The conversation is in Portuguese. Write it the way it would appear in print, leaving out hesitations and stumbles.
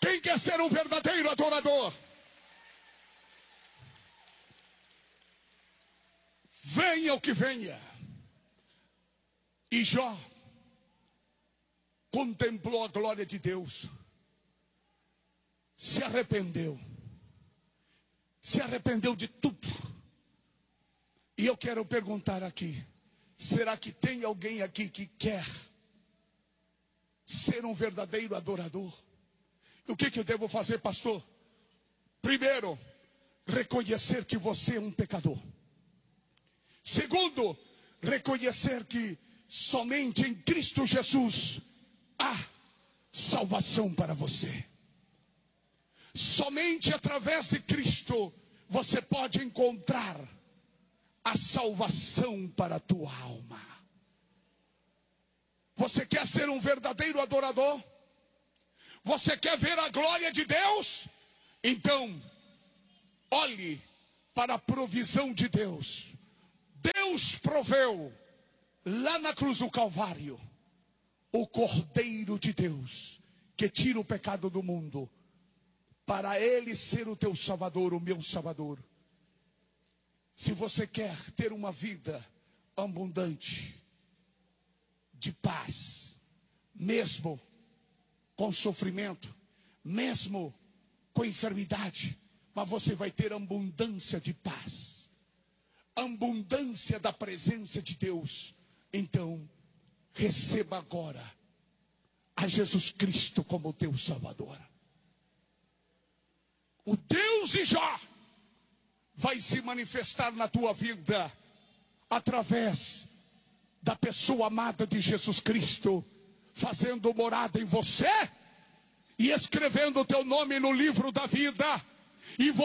Quem quer ser um verdadeiro adorador? Venha o que venha. E Jó contemplou a glória de Deus, se arrependeu de tudo. E eu quero perguntar aqui, será que tem alguém aqui que quer ser um verdadeiro adorador? O que eu devo fazer, pastor? Primeiro, reconhecer que você é um pecador. Segundo, reconhecer que somente em Cristo Jesus há salvação para você. Somente através de Cristo você pode encontrar a salvação para a tua alma. Você quer ser um verdadeiro adorador? Você quer ver a glória de Deus? Então, olhe para a provisão de Deus. Deus proveu lá na cruz do Calvário o Cordeiro de Deus que tira o pecado do mundo, para Ele ser o teu Salvador, o meu Salvador. Se você quer ter uma vida abundante, de paz, mesmo com sofrimento, mesmo com enfermidade, mas você vai ter abundância de paz, abundância da presença de Deus. Então, receba agora a Jesus Cristo como teu Salvador. O Deus de Jó vai se manifestar na tua vida através da pessoa amada de Jesus Cristo, fazendo morada em você e escrevendo o teu nome no livro da vida. E